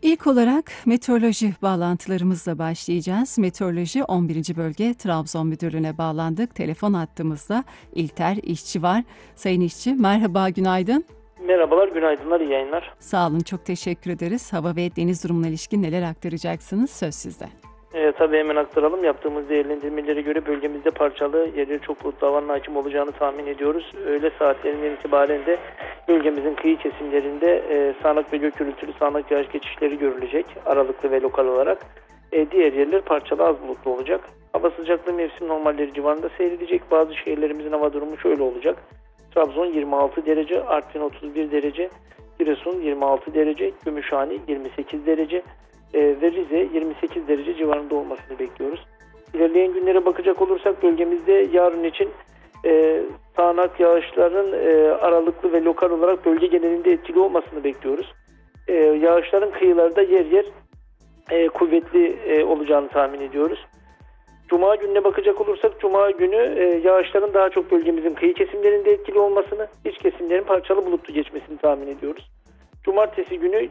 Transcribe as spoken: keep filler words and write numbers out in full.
İlk olarak meteoroloji bağlantılarımızla başlayacağız. Meteoroloji on birinci Bölge Trabzon Müdürlüğü'ne bağlandık. Telefon hattımızda İlter İşçi var. Sayın İşçi, merhaba, günaydın. Merhabalar, günaydınlar, iyi yayınlar. Sağ olun, çok teşekkür ederiz. Hava ve deniz durumuna ilişkin neler aktaracaksınız? Söz sizde. E, tabii hemen aktaralım. Yaptığımız değerlendirmelere göre bölgemizde parçalı, yerleri çok bulutlu havanın hakim olacağını tahmin ediyoruz. Öğle saatlerinden itibaren de bölgemizin kıyı kesimlerinde e, sağanak ve gök gürültülü sağanak yağış geçişleri görülecek. Aralıklı ve lokal olarak. E, diğer yerler parçalı az bulutlu olacak. Hava sıcaklığı mevsim normalleri civarında seyredecek. Bazı şehirlerimizin hava durumu şöyle olacak. Trabzon yirmi altı derece, Artvin otuz bir derece, Giresun yirmi altı derece, Gümüşhane yirmi sekiz derece e, ve Rize yirmi sekiz derece civarında olmasını bekliyoruz. İlerleyen günlere bakacak olursak bölgemizde yarın için e, sağanak yağışların e, aralıklı ve lokal olarak bölge genelinde etkili olmasını bekliyoruz. E, yağışların kıyılarda yer yer e, kuvvetli e, olacağını tahmin ediyoruz. Cuma gününe bakacak olursak Cuma günü e, yağışların daha çok bölgemizin kıyı kesimlerinde etkili olmasını, iç kesimlerin parçalı bulutlu geçmesini tahmin ediyoruz. Cumartesi günü